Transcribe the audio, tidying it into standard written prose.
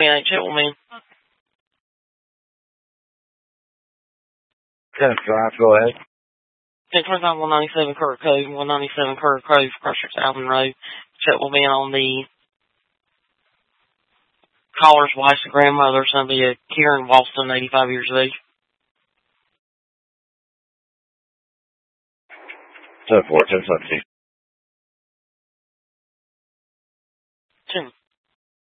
10-8, Chet will mean. 10-5, go ahead. 10-25, 197 Current Cove, 197 Current Cove, Crusher to Alvin Road. Chet will be on the caller's wife's grandmother. It's going to be a Karen Walston, 85 years of age. 10-4, 10-17.